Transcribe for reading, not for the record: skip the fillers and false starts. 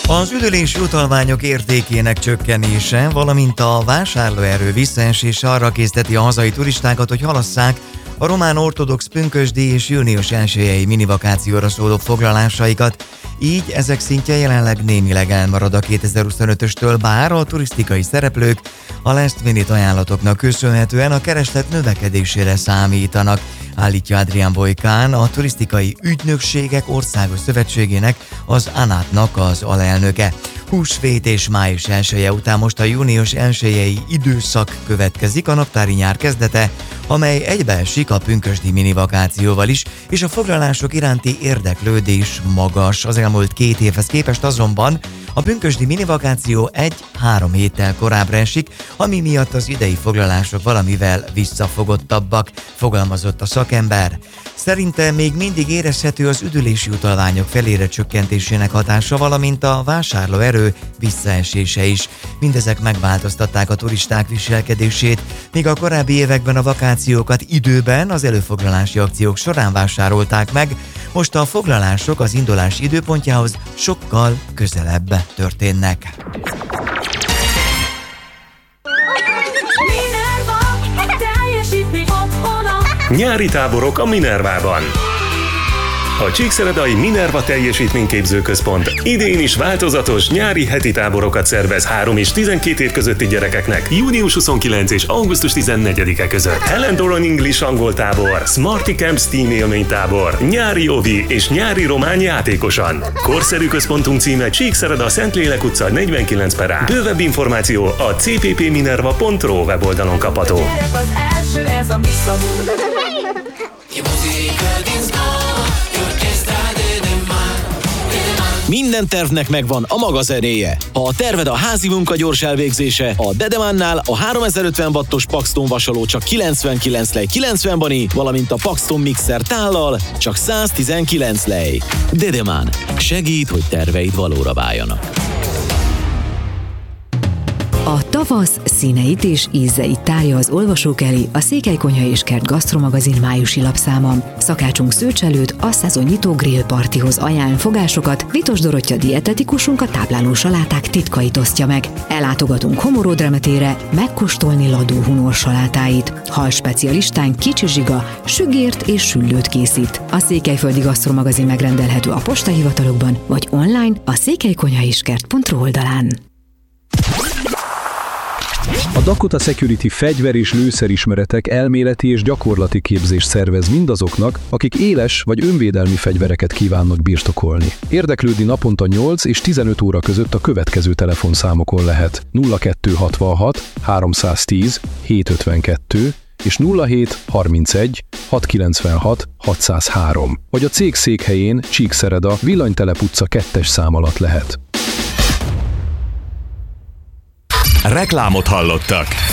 Az üdülési utalványok értékének csökkenése, valamint a vásárlóerő visszaesése arra készteti a hazai turistákat, hogy halasszák a román ortodox pünkösdi és június 1-i minivakációra szóló foglalásaikat. Így ezek szintje jelenleg némileg elmarad a 2025-östől, bár a turisztikai szereplők a last minute ajánlatoknak köszönhetően a kereslet növekedésére számítanak, állítja Adrián Bojkán, a Turisztikai Ügynökségek Országos Szövetségének, az ANAT-nak az alelnöke. Húsvét és május 1-e után most a június 1-i időszak következik, a naptári nyár kezdete, amely egybeesik a pünkösdi minivakációval is, és a foglalások iránti érdeklődés magas. Az elmúlt 2 évhez képest azonban a pünkösdi minivakáció 1-3 héttel korábbra esik, ami miatt az idei foglalások valamivel visszafogottabbak, fogalmazott a szakember. Szerinte még mindig érezhető az üdülési utalványok felére csökkentésének hatása, valamint a vásárlóerő visszaesése is. Mindezek megváltoztatták a turisták viselkedését, míg a korábbi években a vakációkat időben az előfoglalási akciók során vásárolták meg, most a foglalások az indulás időpontjához sokkal közelebb történnek. Nyári táborok a Minervában. A Csíkszeredai Minerva Teljesítményképzőközpont idén is változatos nyári heti táborokat szervez 3 és 12 év közötti gyerekeknek június 29 és augusztus 14-e között. Helen Doran English angol tábor, Smarty Camp Steam élménytábor, nyári ovi és nyári román játékosan. Korszerű központunk címe Csíkszereda, Szentlélek utca 49/A. Bővebb információ a cppminerva.ro weboldalon kapható. Minden tervnek megvan a maga zenéje. Ha a terved a házi munka gyors elvégzése, a Dedemánnál a 3050 wattos Paxton vasaló csak 99 lej 90 bani, valamint a Paxton mixer tállal csak 119 lej. Dedemán. Segít, hogy terveid valóra váljanak. A tavasz színeit és ízeit tárja az olvasók elé a Székelykonyha és Kert gasztromagazin májusi lapszáma. Szakácsunk Szőcs előtt a szezonnyitó grillpartihoz ajánl fogásokat, Vitos Dorottya dietetikusunk a tápláló saláták titkait osztja meg. Ellátogatunk Homoród Remetére megkóstolni Ladó Hunor salátáit. Hal specialistánk Kicsi Zsiga sügért és süllőt készít. A Székelyföldi Gasztromagazin megrendelhető a postahivatalokban, vagy online a székelykonyhaiskert.ro oldalán. A Dakota Security fegyver- és lőszerismeretek elméleti és gyakorlati képzést szervez mindazoknak, akik éles vagy önvédelmi fegyvereket kívánnak birtokolni. Érdeklődni naponta 8 és 15 óra között a következő telefonszámokon lehet: 0266 310 752 és 07 31 696 603, vagy a cég székhelyén Csíkszereda, Villanytelep utca 2-es szám alatt lehet. Reklámot hallottak.